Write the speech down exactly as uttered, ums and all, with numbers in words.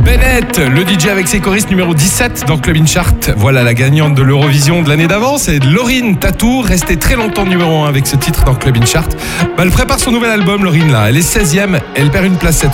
Bennett, le D J avec ses choristes numéro dix-sept dans Club In Chart. Voilà la gagnante de l'Eurovision de l'année d'avant, c'est Lauryn Tatou, restée très longtemps numéro un avec ce titre dans Club In Chart. Bah, elle prépare son nouvel album, Lauryn, là. Elle est seizième, elle perd une place cette